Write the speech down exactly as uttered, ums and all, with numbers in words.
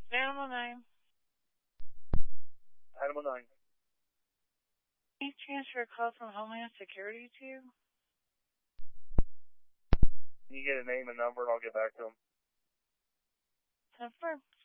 Animal nine. Animal nine. Can you transfer a call from Homeland Security to? Can you get a name and number and I'll get back to him? Confirm.